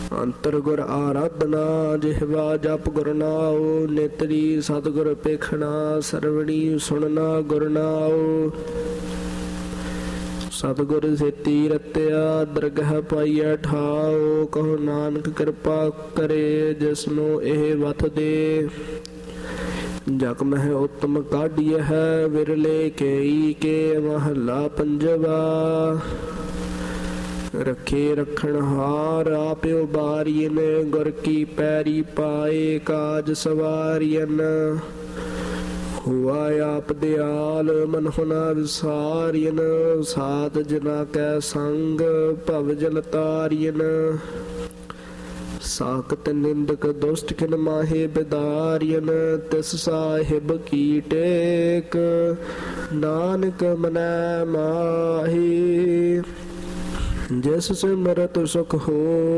ਅੰਤਰ ਗੁਰ ਆਰਾਧਨਾ ਜਿਹਵਾ ਜਪ ਗੁਰ ਨਾਉ। ਨੇਤਰੀ ਸਤਿਗੁਰ ਪੇਖਣਾ ਸਰਵਣੀ ਸੁਣਨਾ ਗੁਰ ਨਾਉ। ਸਤਿਗੁਰ ਸੇਤੀ ਰਤਿਆ ਦਰਗਹ ਪਾਈਐ ਠਾਉ। ਕਹੋ ਨਾਨਕ ਕਿਰਪਾ ਕਰੇ ਜਿਸਨੂੰ ਇਹ ਵਤ ਦੇ। ਜਗ ਮਹਿ ਉਤਮ ਕਾਢੀਐ ਹੈ ਵਿਰਲੇ ਕੇਈ ਕੇ ਮਹੱਲਾ ਪੰਜਵਾ। ਰੱਖੇ ਰੱਖਣ ਹਾਰ ਆਪਿਓ ਬਾਰੀਨ ਗੁਰ ਕੀ ਪੈਰੀ ਪਾਏ ਕਾਜ ਸਵਾਰੀਨ। ਹੁਆ ਆਪ ਦਿਆਲ ਮਨ ਹੁਨਾ ਵਿਸਾਰੀਨ ਸਾਧ ਜਨਾ ਕੈ ਸੰਗ ਭਵ ਜਲ ਤਾਰੀਨ। ਸਾਖਤ ਨਿੰਦਕ ਦੁਸ਼ਟ ਖਿਨ ਮਾਹੇ ਬਿਦਾਰੀਨ ਤਿਸ ਸਾਹਿਬ ਕੀ ਟੇਕ ਨਾਨਕ ਮਨੈ ਮਾਹੀ। ਜਿਸ ਸਿਮਰਤ ਸੁਖ ਹੋ